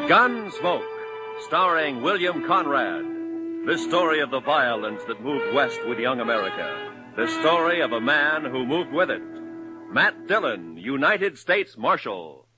Gunsmoke, starring William Conrad. The story of the violence that moved west with young America. The story of a man who moved with it. Matt Dillon, United States Marshal.